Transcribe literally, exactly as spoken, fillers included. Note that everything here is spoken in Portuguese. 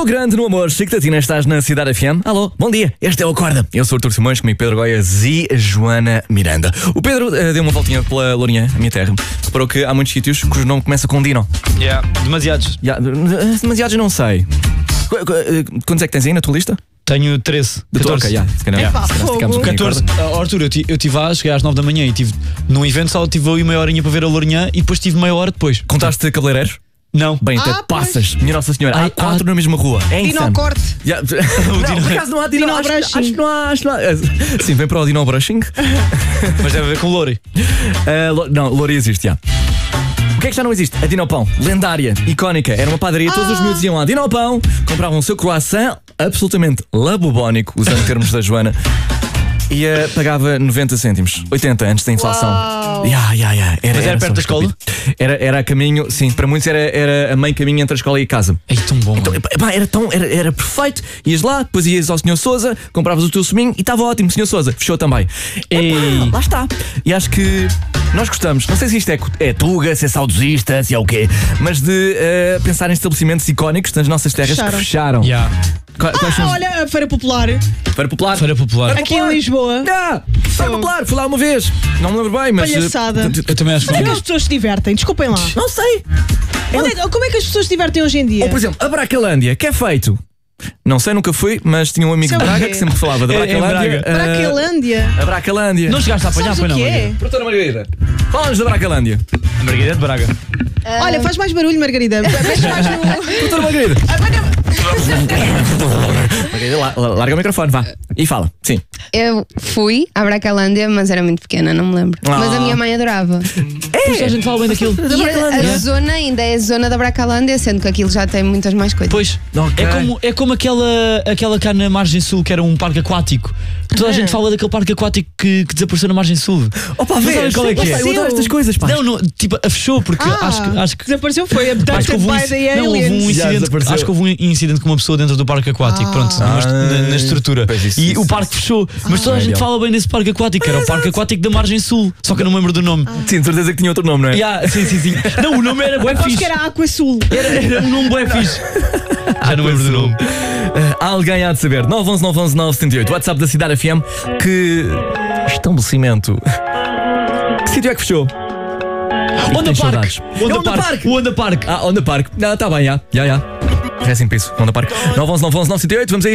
Estou grande no amor. Chico da Tina, estás na Cidade F M. Alô, bom dia. Este é o Acorda. Eu sou o Artur Simões, comigo Pedro Goiás e a Joana Miranda. O Pedro uh, deu uma voltinha pela Lourinhã, a minha terra. Reparou que há muitos sítios cujo nome começa com Dino. Yeah, demasiados. Yeah, demasiados não sei. Qu- qu- Quantos é que tens aí na tua lista? Tenho treze. De catorze. toca, yeah, se calhar, Epá, se calhar fogo. ficamos um bocadinho catorze. acorda. Ah, Arthur, eu ti- eu estive lá, cheguei às nove da manhã e tive num evento só tive ali meia horinha para ver a Lourinhã e depois tive meia hora depois. Contaste cabeleireiros? Não. Bem, até Ah, pois. passas. Minha Nossa Senhora, há Ai, quatro ah. na mesma rua. É Dino insano. corte. Yeah. Não, por acaso não há Dino, Dino acho, brushing. acho que não há, acho que não há. Sim, vem para o Dino Brushing. Mas deve ver com Lori. Uh, lo- não, Loura existe, já. O que é que já não existe? A Dinopão, lendária, icónica, era uma padaria, todos os miúdos iam lá. Dinopão, compravam o seu croissant, absolutamente labubónico, usando termos da Joana, e uh, pagava noventa cêntimos, oitenta antes da inflação. Uau. Yeah, yeah, yeah. Era, Mas era só perto da escola? estúpido. Era, era a caminho, sim, para muitos era, era a meio caminho entre a escola e a casa. É tão bom. Então, mano. epá, era, tão, era, era perfeito. Ias lá, depois ias ao senhor Sousa, compravas o teu suminho e estava ótimo, senhor Sousa. Fechou também. Ei. Epá, lá está. E acho que nós gostamos. Não sei se isto é, é tuga, se é saudosista, se é o quê, mas de eh, pensar em estabelecimentos icónicos nas nossas terras Fecharam. que fecharam. Yeah. Qua- Quais são Ah, os- olha, a Feira Popular, Feira Popular. Feira Popular. aqui em Lisboa. Ah, Feira Popular, fui lá uma vez. Não me lembro bem, mas. eh, Palhaçada. Eu também acho que Como é que foi. as pessoas se divertem? Desculpem lá. Não sei. Onde é- como é que as pessoas se divertem hoje em dia? Ou, por exemplo, a Bracalândia, que é feito? Não sei, nunca fui, mas tinha um amigo Isso é de o Braga quê? que sempre falava da É- é Bracalândia. Braga. eh, Braquelândia. A Bracalândia. Não chegaste a apanhar, Sabes foi o não? que é? Margarida? Doutora Margarida, fala-nos da Bracalândia. Margarida de Braga. Olha, faz mais barulho, Margarida. Mexe mais no... Doutora Margarida. Margarida, la- la- larga o microfone, vá. E fala, sim. Eu fui à Bracalândia, mas era muito pequena, não me lembro. Ah. Mas a minha mãe adorava. Pois a gente fala bem daquilo. E a, a zona ainda é a zona da Bracalândia, sendo que aquilo já tem muitas mais coisas. Pois, Ok. é como, é como aquela, aquela cá na margem sul que era um parque aquático. Toda a gente fala daquele parque aquático que, que desapareceu na margem sul. Opa, Mas vês? sabe qual é que é? Eu adoro estas coisas, pá. Não, não, tipo, a fechou porque Ah, acho que. Acho que desapareceu foi acho que abducted houve um, by inci- the não, houve um aliens. Já incidente, desapareceu. acho que houve um incidente com uma pessoa dentro do parque aquático, pronto, numa est- na, na estrutura. Pois isso, e isso, o parque fechou, mas toda a Ah, gente ideal. fala bem desse parque aquático, era o parque aquático da margem sul, só que eu não me lembro do nome. Sim, de certeza que tinha outro nome, não é? Yeah, sim, sim, sim. Não, o nome era bué Acho fixe. que era Aqua Sul. Era, era um nome bué fixe. Já não me lembro do nome. Ah, alguém há de saber. nove um um nove um um nove sete oito. WhatsApp da Cidade F M. Que estabelecimento. Que sítio é que fechou? Onda tens Park. saudades. É Onda Onda Park. Park. O Onda Park. Ah, Onda Park. Ah, tá bem, já. Já, já. Rest in peace. Onda Park. nove um um nove um nove sete oito. Vamos aí.